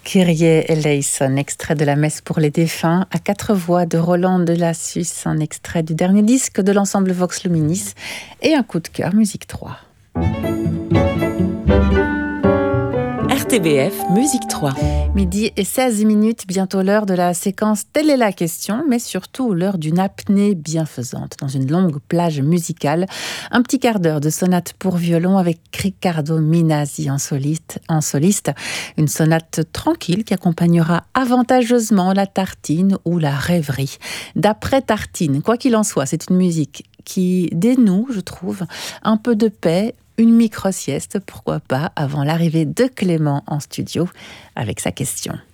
Kyrie eleison, extrait de la messe pour les défunts, à 4 voix de Roland de la Suisse, un extrait du dernier disque de l'ensemble Vox Luminis et un coup de cœur Musique 3. RTBF Musique 3. Midi et 16 minutes, bientôt l'heure de la séquence Telle est la question, mais surtout l'heure d'une apnée bienfaisante dans une longue plage musicale. Un petit quart d'heure de sonate pour violon avec Riccardo Minasi en soliste. Une sonate tranquille qui accompagnera avantageusement la tartine ou la rêverie. D'après Tartine, quoi qu'il en soit, c'est une musique qui dénoue, je trouve, un peu de paix. Une micro-sieste, pourquoi pas, avant l'arrivée de Clément en studio avec sa question.